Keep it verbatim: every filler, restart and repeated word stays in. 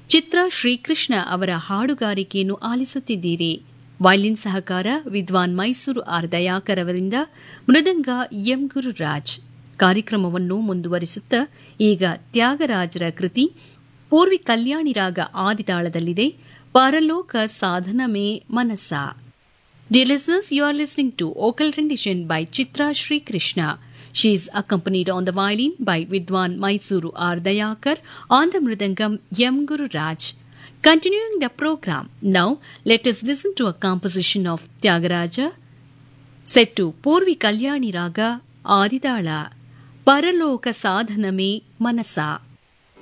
ಚಿತ್ರ ಶ್ರೀಕೃಷ್ಣ ಅವರ ಹಾಡುಗಾರಿಕೆಯನ್ನು ಆಲಿಸುತ್ತಿದ್ದೀರಿ. ವಯಲಿನ್ ಸಹಕಾರ ವಿದ್ವಾನ್ ಮೈಸೂರು ಆರ್ ದಯಾಕರ್ ಅವರಿಂದ, ಮೃದಂಗ ಎಂ ಗುರುರಾಜ್. ಕಾರ್ಯಕ್ರಮವನ್ನು ಮುಂದುವರಿಸುತ್ತಾ ಈಗ ತ್ಯಾಗರಾಜರ ಕೃತಿ ಪೂರ್ವಿ ಕಲ್ಯಾಣಿ ರಾಗ ಆದಿತಾಳದಲ್ಲಿದೆ, ಪರಲೋಕ ಸಾಧನಮೇ ಮನಸ. Dear listeners, you are listening to vocal rendition by Chitra Sri Krishna. She is accompanied on the violin by Vidwan Mysuru R. Dayakar, on the mridangam M. Guru Raj. Continuing the program, now let us listen to a composition of Tyagaraja set to Purvi Kalyani Raga Aditala, Paraloka Sadhaname Manasa.